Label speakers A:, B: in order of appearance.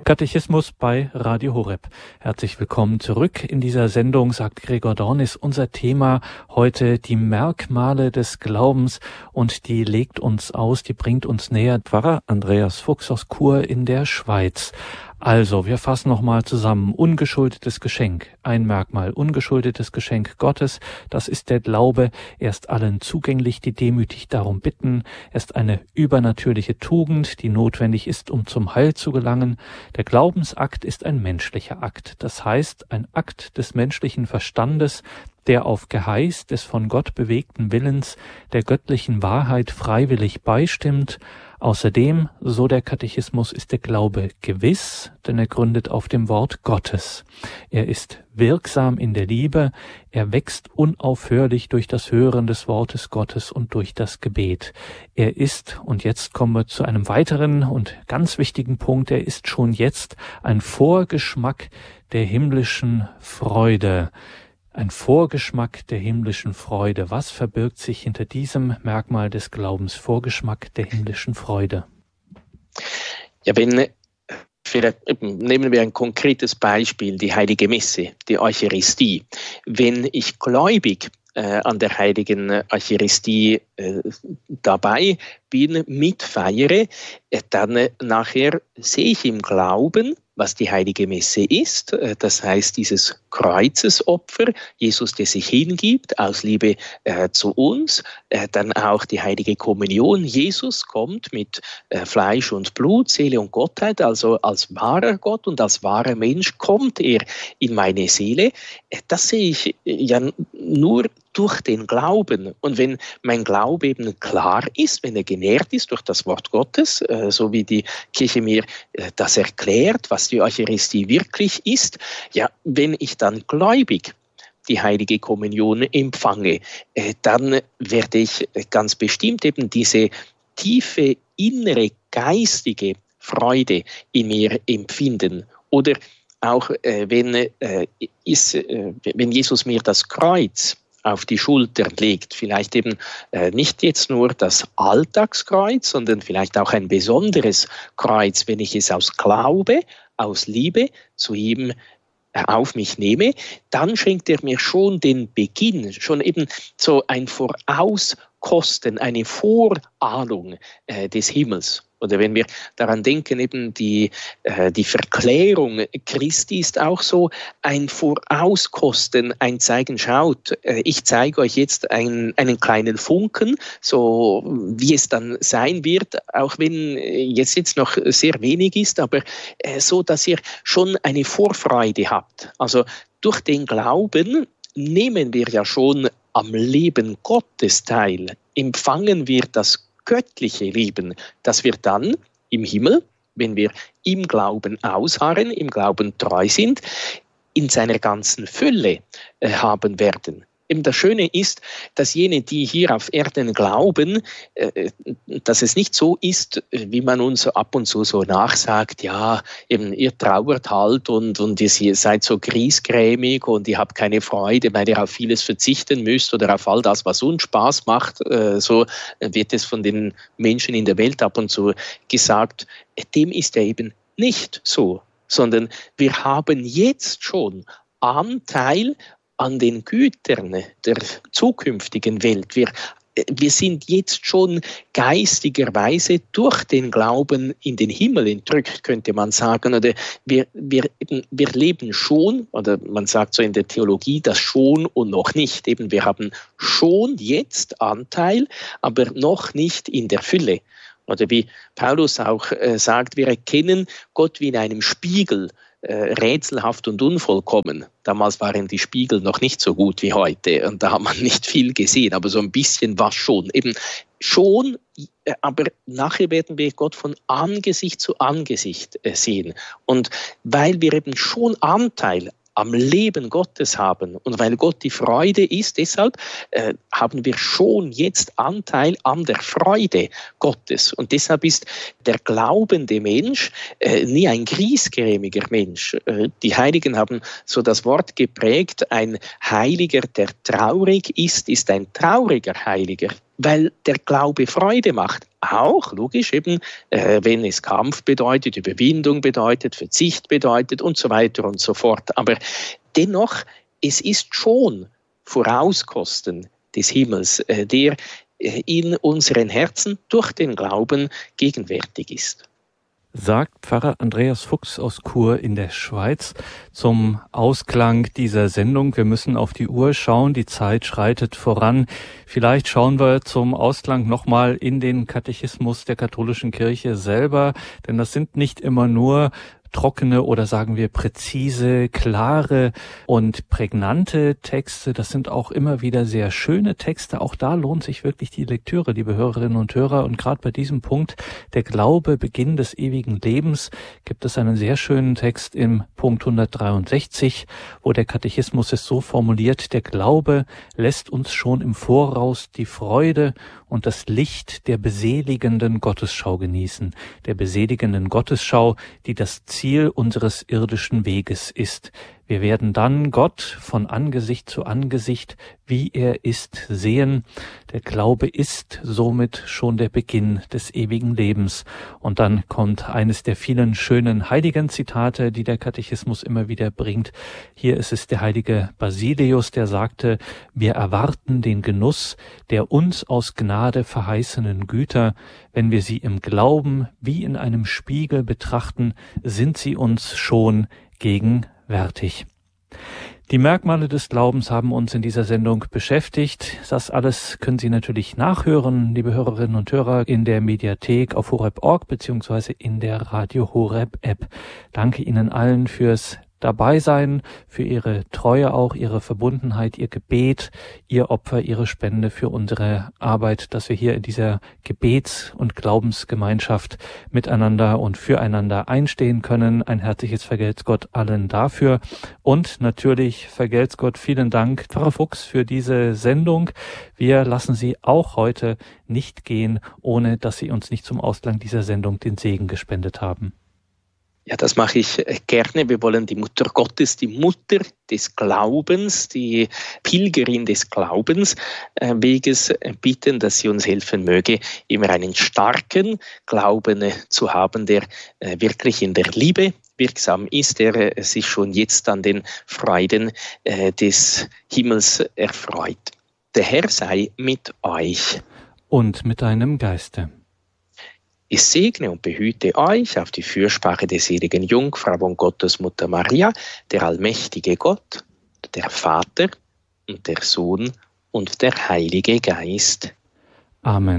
A: Katechismus bei Radio Horeb. Herzlich willkommen zurück in dieser Sendung, sagt Gregor Dornis. Unser Thema heute die Merkmale des Glaubens, und die legt uns aus, die bringt uns näher. Pfarrer Andreas Fuchs aus Chur in der Schweiz. Also, wir fassen nochmal zusammen. Ungeschuldetes Geschenk, ein Merkmal. Ungeschuldetes Geschenk Gottes, das ist der Glaube. Er ist allen zugänglich, die demütig darum bitten. Er ist eine übernatürliche Tugend, die notwendig ist, um zum Heil zu gelangen. Der Glaubensakt ist ein menschlicher Akt. Das heißt, ein Akt des menschlichen Verstandes, der auf Geheiß des von Gott bewegten Willens der göttlichen Wahrheit freiwillig beistimmt. Außerdem, so der Katechismus, ist der Glaube gewiss, denn er gründet auf dem Wort Gottes. Er ist wirksam in der Liebe, er wächst unaufhörlich durch das Hören des Wortes Gottes und durch das Gebet. Er ist, und jetzt kommen wir zu einem weiteren und ganz wichtigen Punkt, er ist schon jetzt ein Vorgeschmack der himmlischen Freude. Ein Vorgeschmack der himmlischen Freude. Was verbirgt sich hinter diesem Merkmal des Glaubens? Vorgeschmack der himmlischen Freude.
B: Ja, nehmen wir ein konkretes Beispiel, die Heilige Messe, die Eucharistie. Wenn ich gläubig an der Heiligen Eucharistie dabei bin, mitfeiere, dann nachher sehe ich im Glauben, was die Heilige Messe ist, das heißt dieses Kreuzesopfer, Jesus, der sich hingibt aus Liebe zu uns, dann auch die Heilige Kommunion, Jesus kommt mit Fleisch und Blut, Seele und Gottheit, also als wahrer Gott und als wahrer Mensch kommt er in meine Seele. Das sehe ich ja nur durch den Glauben. Und wenn mein Glaube eben klar ist, wenn er genährt ist durch das Wort Gottes, so wie die Kirche mir das erklärt, was die Eucharistie wirklich ist, ja, wenn ich dann gläubig die Heilige Kommunion empfange, dann werde ich ganz bestimmt eben diese tiefe innere geistige Freude in mir empfinden. Oder auch wenn Jesus mir das Kreuz auf die Schultern legt, vielleicht eben nicht jetzt nur das Alltagskreuz, sondern vielleicht auch ein besonderes Kreuz, wenn ich es aus Glaube, aus Liebe zu ihm auf mich nehme, dann schenkt er mir schon den Beginn, schon eben so ein Vorauskosten, eine Vorahnung des Himmels. Oder wenn wir daran denken, eben die Verklärung Christi ist auch so ein Vorauskosten, ein Zeigen, schaut, ich zeige euch jetzt einen kleinen Funken, so wie es dann sein wird, auch wenn jetzt noch sehr wenig ist, aber so, dass ihr schon eine Vorfreude habt. Also durch den Glauben nehmen wir ja schon am Leben Gottes teil, empfangen wir das göttliche Leben, das wir dann im Himmel, wenn wir im Glauben ausharren, im Glauben treu sind, in seiner ganzen Fülle haben werden. Eben das Schöne ist, dass jene, die hier auf Erden glauben, dass es nicht so ist, wie man uns ab und zu so nachsagt, ja, eben ihr trauert halt und ihr seid so griesgrämig und ihr habt keine Freude, weil ihr auf vieles verzichten müsst oder auf all das, was uns Spaß macht. So wird es von den Menschen in der Welt ab und zu gesagt. Dem ist ja eben nicht so, sondern wir haben jetzt schon Anteil an den Gütern der zukünftigen Welt. Wir sind jetzt schon geistigerweise durch den Glauben in den Himmel entrückt, könnte man sagen. Oder wir leben schon, oder man sagt so in der Theologie, das schon und noch nicht. Eben wir haben schon jetzt Anteil, aber noch nicht in der Fülle. Oder wie Paulus auch sagt, wir erkennen Gott wie in einem Spiegel, rätselhaft und unvollkommen. Damals waren die Spiegel noch nicht so gut wie heute und da hat man nicht viel gesehen, aber so ein bisschen was schon. Eben schon, aber nachher werden wir Gott von Angesicht zu Angesicht sehen. Und weil wir eben schon Anteil am Leben Gottes haben und weil Gott die Freude ist, deshalb haben wir schon jetzt Anteil an der Freude Gottes. Und deshalb ist der glaubende Mensch nie ein griesgrämiger Mensch. Die Heiligen haben so das Wort geprägt, ein Heiliger, der traurig ist ein trauriger Heiliger. weil der Glaube Freude macht. Auch, logisch eben, wenn es Kampf bedeutet, Überwindung bedeutet, Verzicht bedeutet und so weiter und so fort. Aber dennoch, es ist schon Vorauskosten des Himmels, der in unseren Herzen durch den Glauben gegenwärtig ist.
A: Sagt Pfarrer Andreas Fuchs aus Chur in der Schweiz zum Ausklang dieser Sendung. Wir müssen auf die Uhr schauen, die Zeit schreitet voran. Vielleicht schauen wir zum Ausklang nochmal in den Katechismus der katholischen Kirche selber, denn das sind nicht immer nur trockene oder sagen wir präzise, klare und prägnante Texte. Das sind auch immer wieder sehr schöne Texte. Auch da lohnt sich wirklich die Lektüre, liebe Hörerinnen und Hörer. Und gerade bei diesem Punkt, der Glaube, Beginn des ewigen Lebens, gibt es einen sehr schönen Text im Punkt 163, wo der Katechismus es so formuliert: Der Glaube lässt uns schon im Voraus die Freude und das Licht der beseligenden Gottesschau genießen. Der beseligenden Gottesschau, die das Ziel unseres irdischen Weges ist. Wir werden dann Gott von Angesicht zu Angesicht, wie er ist, sehen. Der Glaube ist somit schon der Beginn des ewigen Lebens. Und dann kommt eines der vielen schönen heiligen Zitate, die der Katechismus immer wieder bringt. Hier ist es der heilige Basilius, der sagte: Wir erwarten den Genuss der uns aus Gnade verheißenen Güter. Wenn wir sie im Glauben wie in einem Spiegel betrachten, sind sie uns schon gegenwärtig. Die Merkmale des Glaubens haben uns in dieser Sendung beschäftigt. Das alles können Sie natürlich nachhören, liebe Hörerinnen und Hörer, in der Mediathek auf horeb.org bzw. in der Radio Horeb App. Danke Ihnen allen fürs Dabeisein, für Ihre Treue auch, Ihre Verbundenheit, Ihr Gebet, Ihr Opfer, Ihre Spende für unsere Arbeit, dass wir hier in dieser Gebets- und Glaubensgemeinschaft miteinander und füreinander einstehen können. Ein herzliches Vergelt's Gott allen dafür. Und natürlich vergelt's Gott, vielen Dank, Pfarrer Fuchs, für diese Sendung. Wir lassen Sie auch heute nicht gehen, ohne dass Sie uns nicht zum Ausklang dieser Sendung den Segen gespendet haben.
B: Ja, das mache ich gerne. Wir wollen die Mutter Gottes, die Mutter des Glaubens, die Pilgerin des Glaubensweges bitten, dass sie uns helfen möge, immer einen starken Glauben zu haben, der wirklich in der Liebe wirksam ist, der sich schon jetzt an den Freuden des Himmels erfreut. Der Herr sei mit euch.
A: Und mit deinem Geiste.
B: Ich segne und behüte euch auf die Fürsprache der seligen Jungfrau und Gottesmutter Maria, der allmächtige Gott, der Vater und der Sohn und der Heilige Geist.
A: Amen.